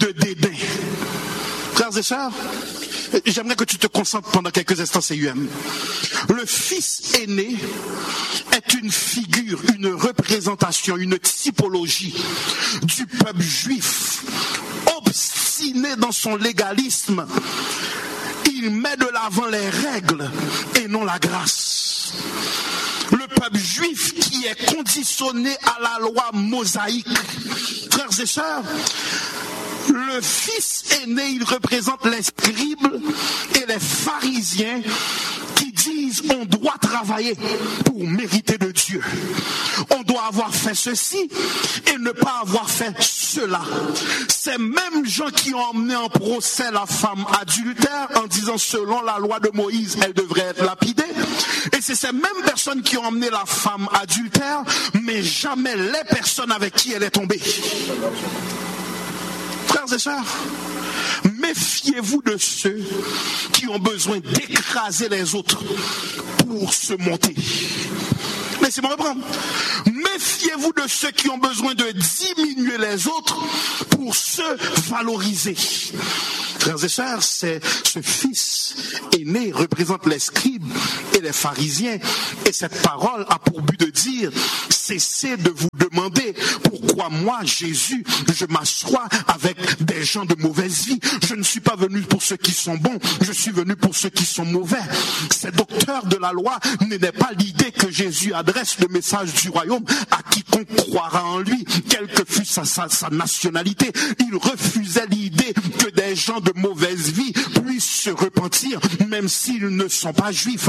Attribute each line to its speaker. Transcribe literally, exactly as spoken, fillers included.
Speaker 1: de dédain. Frères et sœurs, j'aimerais que tu te concentres pendant quelques instants, C U M. Le fils aîné est une figure, une représentation, une typologie du peuple juif, obstiné dans son légalisme. Il met de l'avant les règles et non la grâce. Le peuple juif qui est conditionné à la loi mosaïque. Frères et sœurs, le fils aîné, il représente les scribes et les pharisiens qui disent on doit travailler pour mériter de Dieu. On doit avoir fait ceci et ne pas avoir fait cela. Ces mêmes gens qui ont emmené en procès la femme adultère en disant selon la loi de Moïse, elle devrait être lapidée. Et c'est ces mêmes personnes qui ont emmené la femme adultère, mais jamais les personnes avec qui elle est tombée. Frères et sœurs, méfiez-vous de ceux qui ont besoin d'écraser les autres pour se monter. Laissez-moi reprendre. Méfiez-vous de ceux qui ont besoin de diminuer les autres pour se valoriser. Frères et sœurs, c'est ce fils aîné représente les scribes et les pharisiens. Et cette parole a pour but de dire, cessez de vous demander pourquoi moi, Jésus, je m'assois avec des gens de mauvaise vie. Je ne suis pas venu pour ceux qui sont bons, je suis venu pour ceux qui sont mauvais. Ces docteurs de la loi n'aimaient pas l'idée que Jésus adresse le message du royaume à quiconque croira en lui, quelle que fût sa, sa, sa nationalité. Ils refusaient l'idée que des gens de mauvaise vie puissent se repentir, même s'ils ne sont pas juifs.